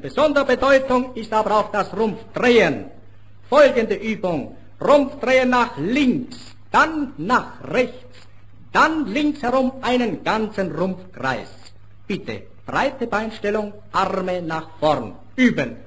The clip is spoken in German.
besonderer Bedeutung ist aber auch das Rumpfdrehen. Folgende Übung. Rumpfdrehen nach links, dann nach rechts, dann links herum einen ganzen Rumpfkreis. Bitte, breite Beinstellung, Arme nach vorn. Üben.